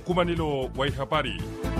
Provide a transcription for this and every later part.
mkumanilo wa habari.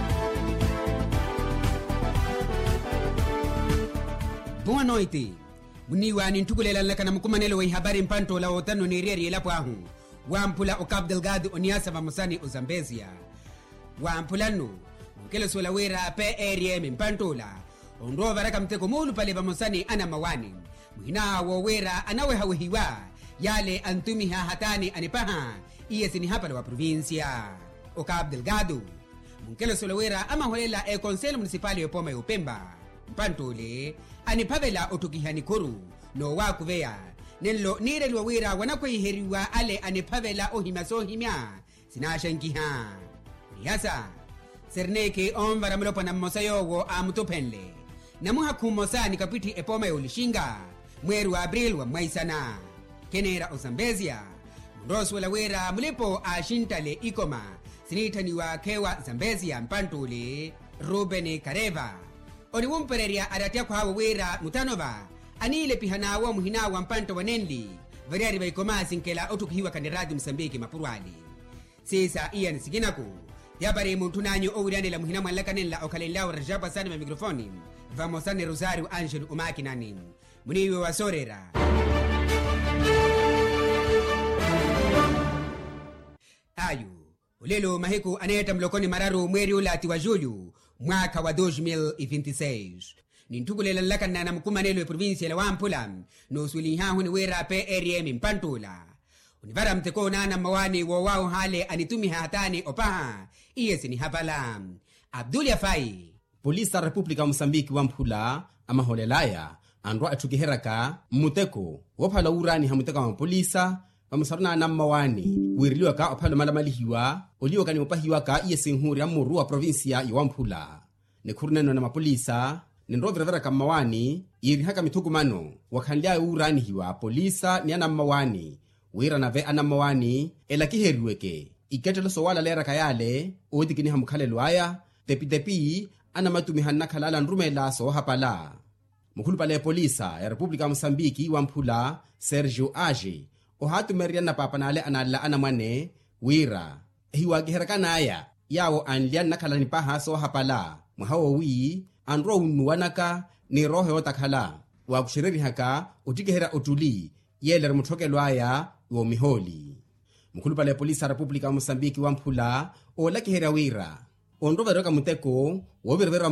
Boa noite. Muniwa nintukulela lakana mkumanilo wa habari mpanto la otano ni rieri elapo ahu. Wampula o Cabo Delgado oniasa vamusani o Zambezia. Wampulano mkele suela wera PRM mpantola. Onro varaka mteko mulu pale vamusani ana mawani. Muhina wa wera anawe hawihiwa. Yale antumiha hatani anipaha. Iye ni hapa wa provincia. O Cabo Delgado. Mkele suela wera ama holela e Conselho Municipal ya Poma Upemba. Mpantole anipavela otukihani koru no wakuvea. Nenlo nire luwawira wanakwiheriwa ale anipavela ohimasohimya sinashankiha. Niyasa serneke omvara mlopa na mosayogo amutopenle. Namuha kumosa ni kapiti epoma ulishinga mweru wa Abril wa mwaisana. Kenera o Zambezia Mrosu wala wera mlipo ashintale ikoma sinitani wa kewa Zambezia mpantole Ruben Kareva. Oniwumpereria aratia kwa hawa wera mutanova anile pihanawa muhinawa mpanto wanenli variari vaikoma sinkela otukihiwa kandiradi Msambiki mapurwali. Sisa Ian Siginaku Yabari muntunanyo owirane la muhina mwalakanela okalenlao rajaba sana ma mikrofoni Vamosane Rosario Angelo umakinani muniwe wa sorera. Ayu ulelo mahiku anayeta mlokoni mararu mweri ulati wa Julio mwaka wa 2026. Nintukulela lakana na mkumanelo ya provinsia la Wampula no sulihahu ni wera PRM mpantola. Univara mteko nana mawani wawao hale anitumiha hatani opaha. Iye ni hapala. Abdul Yafai. Polisa Republika Msambiki Wampula ama holelaya andwa atukiheraka muteko waphala urani hamuteka wa polisa vamusaruna na mawani wiriliwa ka ophala malamalihiwa oliwa kani opahiwa ka iye sinhuri amuru wa provinsia ya Wampula. Nekuruneno na mapolisa nendrovirevera ka mawani iri haka mitukumano wakhanlia urani hiwa polisa ni ana mawani wira na ve ana mawani elakiheruweke iketelo sowala lera kayale odikini hamukhalelo aya tepi ana matumihanna khalala nrumela so hapala. Mkhulu pale polisa ya Republika Msambiki Wampula Sergio Age ohatumeria na papanale anala ana mwane wira hiwa giherakana aya yawo anlia nakhalani paha so hapala mhawo wi anro unuwanaka ni roho yotakhala wa kushiriri haka utikehera otuli yeler muthokelwa aya wo miholi. Mkhulu pale polisa Republika Msambiki Wampula olakihera wira ondroveroka muteko wovirevera